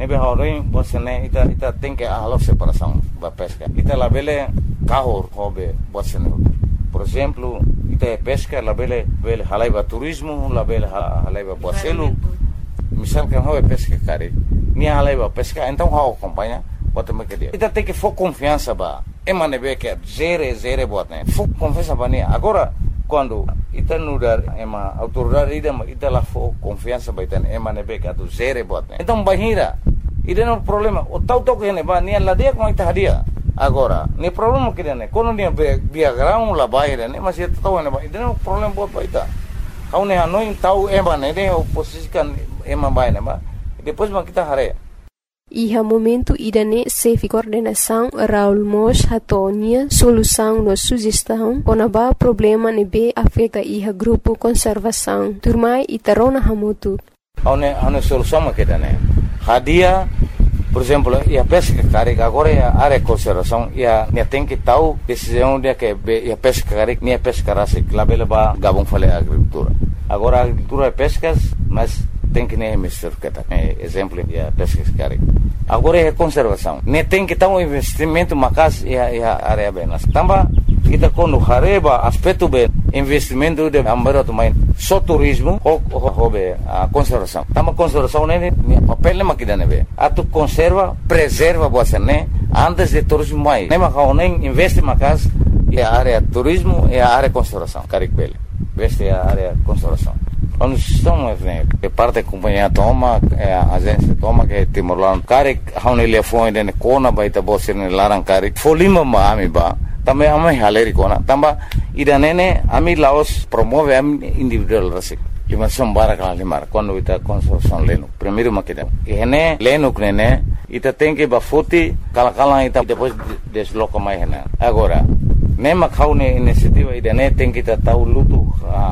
nebe haorin bosene ita tem que a separação da pesca. Ita labele kahor hobe bosene. Por exemplo, ita pesca labele halaiba turismo, labele halaiba boselu. Misal que hobe pesca cari. Ni halaiba pesca, então hao acompanha, bota me que dia. Ita tem que for confiança ba. Ema nebe que zere botne. For confiança ba ni. Agora quando ita nudar ema autoridade ita la for confiança ba ita ema nebe que atu zere botne. Então bahira ida no problema o tau que ne ba ni la dia com ita hadia agora ni problema que ne quando ni biagrão la baira ne mas ita tau ne ba ida no problema bot ba ita kau ne hanoi tau ema ne o posisikan ema ba ne ba depois ma kita hare. Iha momento idane sefi coordenação Raul Mos hatonia solução no sugestão konaba problema ne be afeta iha grupo conservação turmai itarona hamutu Hane solução ma kita ne hadia por exemplo ia pesca carica agora ia área conservação ia tem que tal decisão dia que ia pesca carica nem pesca rasa labela ba gabon fale agricultura agora agricultura pescas mas tem que nem mistur kita exemplo ia pesca carica agora é conservação nem tem que tal investimento macas ia área benas tamba kita quando hareba aspecto bem investimento de ambaro também só turismo ou a conservação tama conservação né papel ne makida ne atu conserva preserva você né antes de turismo mais nem macau nem investe macas é a área turismo e a área conservação caricbele veste a área conservação quando estamos que parte da companhia toma a agência toma que Timor-Leste caric haune lefone de kona baita bosse ne larang caric folima ma ami ba também ami haleri kona tamba ida nene ami Laos promove ami individual rasik lima sombara kala limar quando ita construção leno primeiro makida ene leno nene ita tem que bafuti kala ita depois desloca mais hena agora nem macau ne iniciativa ida ne tem que tahu lutu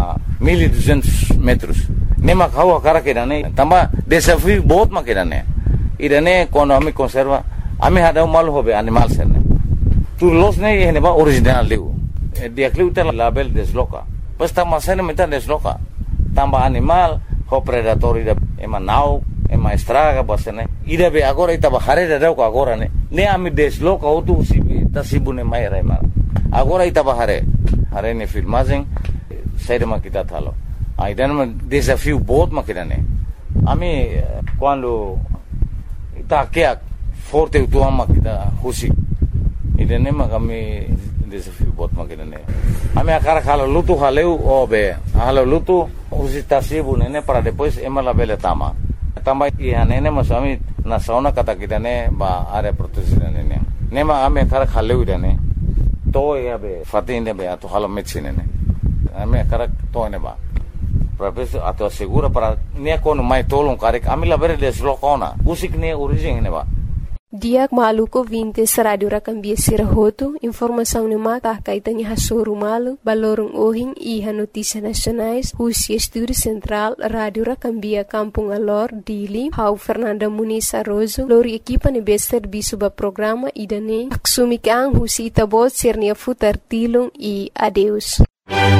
1200 metros nem macau a cara que ne tamba desafio बहुत makida ne ida ne quando ami conserva ami hada mal hobe animal sene tu los ne ene ba original liu dia kliu tel label desloca pas tamba sene meta desloca tamba animal ho predator ida ema nau ema estraga basene ida be agora ita bahare da ko agora ne ami desloca otu tasibune mai rema agora ita bahare hare ne filmagem saída makita thalo ida no desafio बहुत makita ne ami quando ita que forte tu ama kita husi ida ne kami desafio बहुत makita ne ami akara khalo lutu haleu obe halo lutu usitasibu nene para depois ema la bele tama ia nene masami na sauna kata kita ne ba área protegida nene nema ame akara khaleu dene to ia be fatinde be ato halo medicine ne ame akara to ne ba professor ato segura para ne kono mai tolong karek ami la bere deslocona usik ne origem ne ba Diak maluko vintes Radio Rakambia Sirahoto, informação no mata kaitanya hasoro malu, balorong ohing iha notícias nacionais, Rússia Estúdio Central, Radio Rakambia Kampung Alor, Dili, Hau Fernanda Muniz Arrozo, lori equipa ne best serviço ba programa idane, aksumikang Rússia Itabot, Sernia Futartilong e adeus.